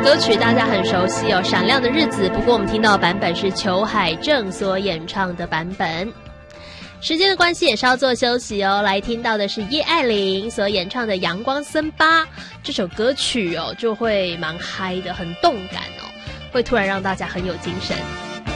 歌曲大家很熟悉哦，《闪亮的日子》。不过我们听到的版本是裘海正所演唱的版本。时间的关系也稍作休息哦，来听到的是叶爱玲所演唱的《阳光森巴》这首歌曲哦，就会蛮嗨的，很动感哦，会突然让大家很有精神。